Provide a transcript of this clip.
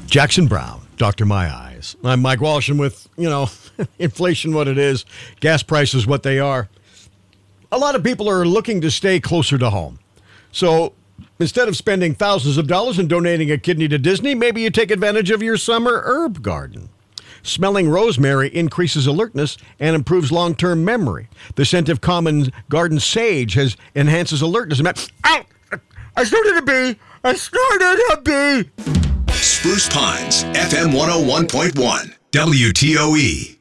Jackson Brown, Dr. My Eyes. I'm Mike Walsh, and with, inflation what it is, gas prices what they are, a lot of people are looking to stay closer to home. So instead of spending thousands of dollars and donating a kidney to Disney, maybe you take advantage of your summer herb garden. Smelling rosemary increases alertness and improves long-term memory. The scent of common garden sage enhances alertness. Ow! I started a bee! Spruce Pines, FM 101.1, WTOE.